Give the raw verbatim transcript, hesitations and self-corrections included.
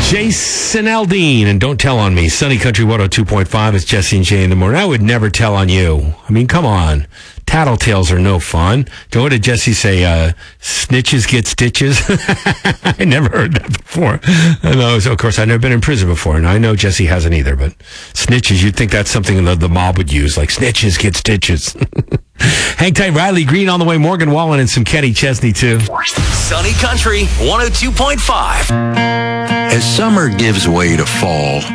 Jason Aldean, and Don't Tell on Me. Sunny Country one oh two point five. It's Jesse and Jay in the morning. I would never tell on you. I mean, come on. Tattletales are no fun. Don't what did Jesse say? Uh, snitches get stitches? I never heard that before. I know, so of course, I've never been in prison before, and I know Jesse hasn't either, but snitches, you'd think that's something the, the mob would use, like snitches get stitches. Hang tight, Riley Green on the way, Morgan Wallen, and some Kenny Chesney, too. Sunny Country one oh two point five. As summer gives way to fall,